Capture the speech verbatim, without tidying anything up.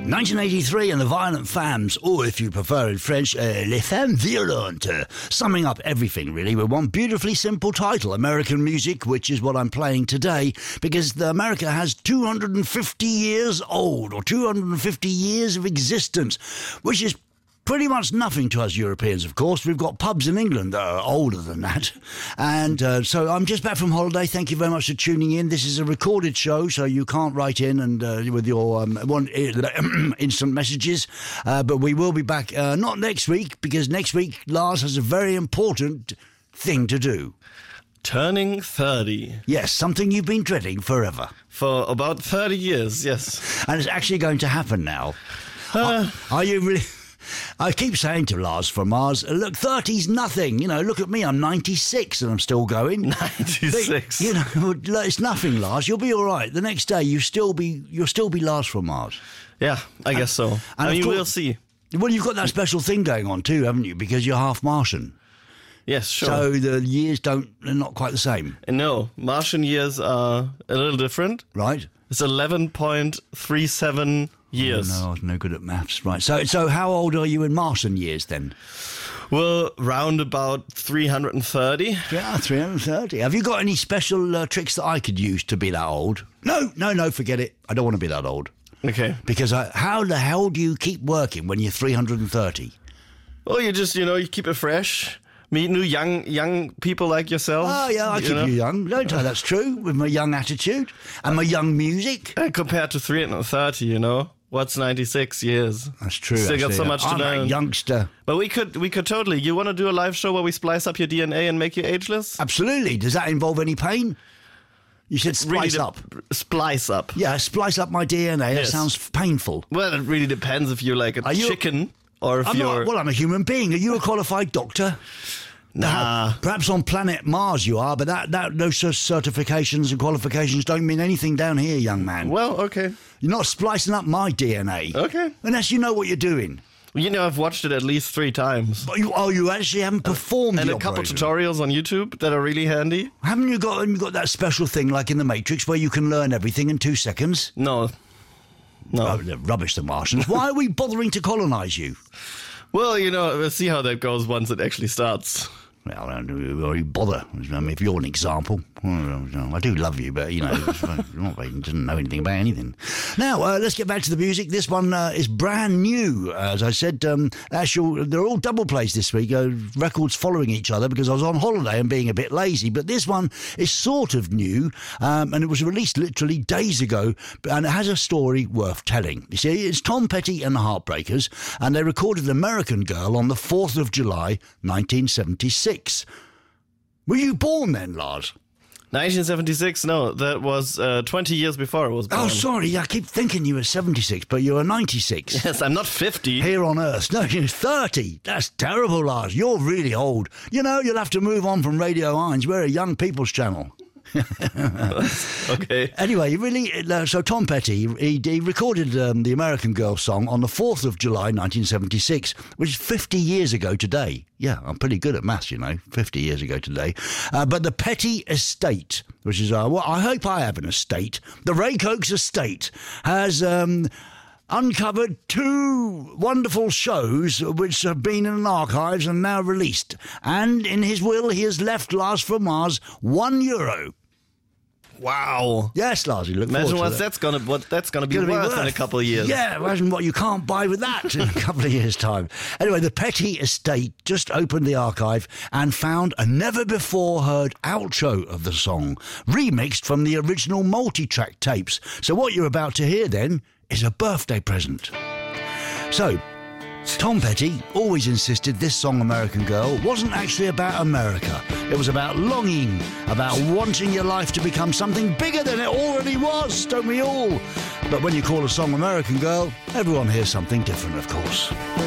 nineteen eighty-three and the Violent Femmes, or if you prefer in French, uh, Les Femmes Violentes, summing up everything really with one beautifully simple title, American Music, which is what I'm playing today, because the America has two hundred fifty years old, or two hundred fifty years of existence, which is pretty much nothing to us Europeans, of course. We've got pubs in England that are older than that. And uh, so I'm just back from holiday. Thank you very much for tuning in. This is a recorded show, so you can't write in and uh, with your um, one instant messages. Uh, but we will be back, uh, not next week, because next week Lars has a very important thing to do. Turning thirty. Yes, something you've been dreading forever. For about thirty years, yes. And it's actually going to happen now. Uh, are, are you really... I keep saying to Lars from Mars, look, thirty's nothing. You know, look at me, I'm ninety-six and I'm still going. ninety-six. But, you know, it's nothing, Lars. You'll be all right. The next day, you still be, you'll still be Lars from Mars. Yeah, I guess so. And I mean, course, we'll see. Well, you've got that special thing going on too, haven't you? Because you're half Martian. Yes, sure. So the years don't, they're not quite the same. No, Martian years are a little different. Right. It's eleven point three seven years. Oh, no, I was no good at maths. Right. So, so how old are you in Martian years then? Well, round about three hundred thirty. Yeah, three hundred thirty. Have you got any special uh, tricks that I could use to be that old? No, no, no, forget it. I don't want to be that old. Okay. Because I, how the hell do you keep working when you're three hundred thirty? Well, you just, you know, you keep it fresh. Meet new young young people like yourself. Oh, yeah, I you keep know? you young. Don't I? That's true. With my young attitude and my young music. And compared to three hundred thirty, you know, what's ninety-six years? That's true. Still actually. got so much to I'm learn. a youngster. But we could we could totally. You want to do a live show where we splice up your D N A and make you ageless? Absolutely. Does that involve any pain? You said splice really up. Splice up. Yeah, splice up my D N A. Yes. That sounds painful. Well, it really depends if you're like a Are you- chicken or if I'm you're... not, well, I'm a human being. Are you a qualified doctor? Nah. Perhaps on planet Mars you are, but that, that those certifications and qualifications don't mean anything down here, young man. Well, okay. You're not splicing up my D N A. Okay. Unless you know what you're doing. You know, I've watched it at least three times. But you, oh, you actually haven't performed And the a couple operation. tutorials on YouTube that are really handy. Haven't you got, haven't you got that special thing like in The Matrix where you can learn everything in two seconds? No. No. Oh, they're rubbish, the Martians. Why are we bothering to colonise you? Well, you know, we'll see how that goes once it actually starts. Well, I don't really bother. I mean, if you're an example, well, I do love you, but, you know, you're not very, doesn't know anything about anything. Now, uh, let's get back to the music. This one uh, is brand new. Uh, as I said, um, actual, they're all double plays this week, uh, records following each other because I was on holiday and being a bit lazy. But this one is sort of new, um, and it was released literally days ago, and it has a story worth telling. You see, it's Tom Petty and the Heartbreakers, and they recorded American Girl on the fourth of July, nineteen seventy-six. Were you born then, Lars? nineteen seventy-six? No, that was uh, twenty years before I was born. Oh, sorry, I keep thinking you were seventy-six, but you were ninety-six. Yes, I'm not fifty. Here on Earth. No, you're thirty. That's terrible, Lars. You're really old. You know, you'll have to move on from Radio Hines. We're a young people's channel. Okay. Anyway, really, uh, so Tom Petty, he, he recorded um, the American Girl song on the fourth of July, nineteen seventy-six, which is fifty years ago today. Yeah, I'm pretty good at maths, you know, fifty years ago today. Uh, but the Petty Estate, which is, uh, well, I hope I have an estate. The Ray Cokes Estate has... Um, uncovered two wonderful shows which have been in archives and now released. And in his will, he has left Lars from Mars one euro. Wow. Yes, Lars, you look Imagine forward what to that. that's gonna what that's gonna be, Gonna worth, be worth in a couple of years. Yeah, imagine what you can't buy with that in a couple of years' time. Anyway, the Petty Estate just opened the archive and found a never-before-heard outro of the song, remixed from the original multi-track tapes. So what you're about to hear, then, is a birthday present. So, Tom Petty always insisted this song, American Girl, wasn't actually about America. It was about longing, about wanting your life to become something bigger than it already was, don't we all? But when you call a song American Girl, everyone hears something different, of course.